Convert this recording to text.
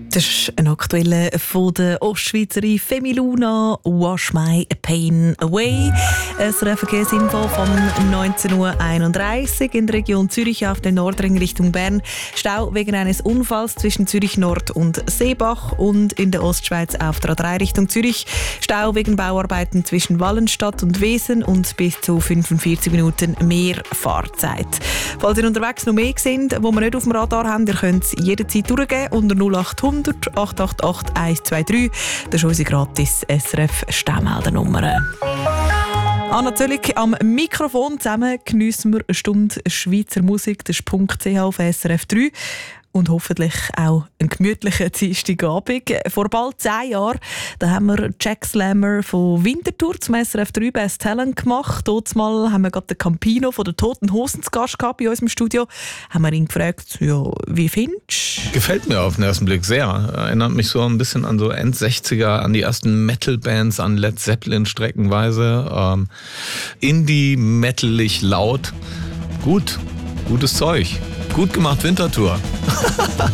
Das ist ein aktueller von der Ostschweizerin Femi Luna, «Wash My Pain Away». SRF Verkehrsinfo von 19.31 Uhr in der Region Zürich auf der Nordring Richtung Bern. Stau wegen eines Unfalls zwischen Zürich Nord und Seebach, und in der Ostschweiz auf der A3 Richtung Zürich. Stau wegen Bauarbeiten zwischen Wallenstadt und Wesen und bis zu 45 Minuten mehr Fahrzeit. Falls ihr unterwegs noch mehr sind, wo wir nicht auf dem Radar haben, ihr könnt es jederzeit durchgeben unter 0800 888 123. Das ist unsere gratis SRF Staumeldernummer. Anna Zöllig am Mikrofon. Zusammen geniessen wir eine Stunde Schweizer Musik. Das ist .ch auf SRF 3. Und hoffentlich auch einen gemütlichen Dienstagabend. Vor bald 10 Jahren da haben wir Jack Slammer von Winterthur zum SRF 3 Best Talent gemacht. Dort mal haben wir gerade den Campino von den Toten Hosen zu Gast gehabt bei uns im Studio. Haben wir ihn gefragt, ja, wie findest du? Gefällt mir auf den ersten Blick sehr. Erinnert mich so ein bisschen an so End-60er, an die ersten Metal-Bands, an Led Zeppelin streckenweise. Indie-metalig laut. Gutes Zeug. Gut gemacht, Winterthur.